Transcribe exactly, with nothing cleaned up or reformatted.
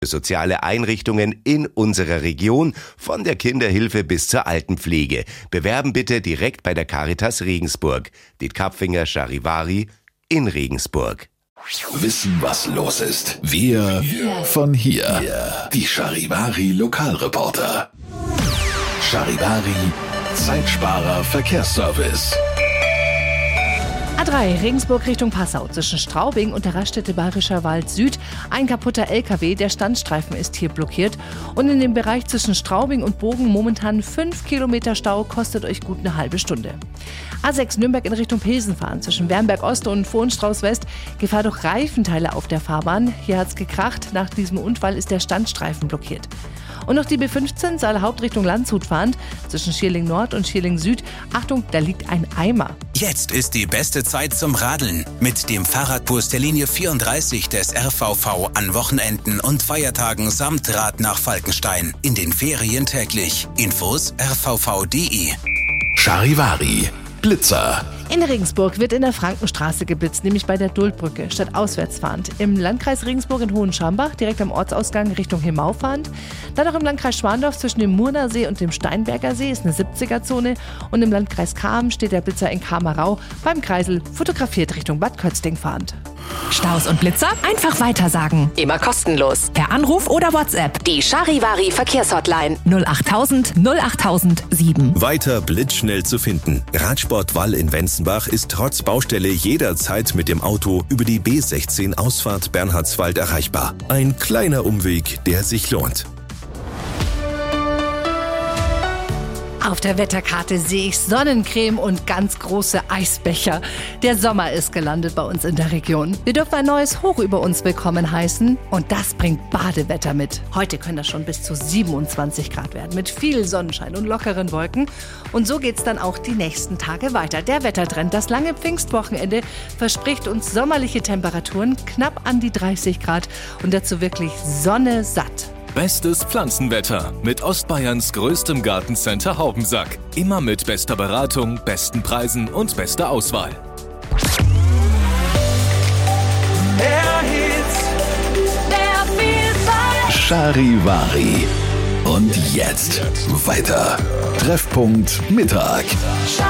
Soziale Einrichtungen in unserer Region, von der Kinderhilfe bis zur Altenpflege. Bewerben bitte direkt bei der Caritas Regensburg. Diet Kapfinger Charivari in Regensburg. Wissen, was los ist. Wir von hier. Die Charivari Lokalreporter. Charivari Zeitsparer Verkehrsservice. A drei, Regensburg Richtung Passau, zwischen Straubing und der Raststätte Bayerischer Wald Süd. Ein kaputter L K W, der Standstreifen ist hier blockiert. Und in dem Bereich zwischen Straubing und Bogen momentan fünf Kilometer Stau, kostet euch gut eine halbe Stunde. A sechs, Nürnberg in Richtung Pilsen fahren, zwischen Wernberg Ost und Vohenstrauß West. Gefahr durch Reifenteile auf der Fahrbahn. Hier hat's gekracht. Nach diesem Unfall ist der Standstreifen blockiert. Und noch die B fünfzehn, Saale Hauptrichtung Landshut fahrend, zwischen Schierling Nord und Schierling Süd. Achtung, da liegt ein Eimer. Jetzt ist die beste Zeit zum Radeln. Mit dem Fahrradbus der Linie vierunddreißig des R V V an Wochenenden und Feiertagen samt Rad nach Falkenstein. In den Ferien täglich. Infos r v v punkt d e. Charivari Blitzer. In Regensburg wird in der Frankenstraße geblitzt, nämlich bei der Duldbrücke, statt auswärts fahrend. Im Landkreis Regensburg in Hohenschambach, direkt am Ortsausgang Richtung Hemau fahrend. Dann noch im Landkreis Schwandorf zwischen dem Murner See und dem Steinberger See ist eine siebziger-Zone. Und im Landkreis Cham steht der Blitzer in Kamerau beim Kreisel, fotografiert Richtung Bad Kötzting fahrend. Staus und Blitzer einfach weitersagen. Immer kostenlos. Per Anruf oder WhatsApp. Die Charivari Verkehrshotline null achttausend null achttausend sieben. Weiter blitzschnell zu finden. Radsport Wall in Wenzenbach ist trotz Baustelle jederzeit mit dem Auto über die B sechzehn Ausfahrt Bernhardswald erreichbar. Ein kleiner Umweg, der sich lohnt. Auf der Wetterkarte sehe ich Sonnencreme und ganz große Eisbecher. Der Sommer ist gelandet bei uns in der Region. Wir dürfen ein neues Hoch über uns willkommen heißen und das bringt Badewetter mit. Heute können das schon bis zu siebenundzwanzig Grad werden mit viel Sonnenschein und lockeren Wolken. Und so geht's dann auch die nächsten Tage weiter. Der Wettertrend, das lange Pfingstwochenende, verspricht uns sommerliche Temperaturen knapp an die dreißig Grad und dazu wirklich Sonne satt. Bestes Pflanzenwetter mit Ostbayerns größtem Gartencenter Haubensack. Immer mit bester Beratung, besten Preisen und bester Auswahl. Mehr Hits, mehr Vielfalt. Charivari. Und jetzt weiter. Treffpunkt Mittag.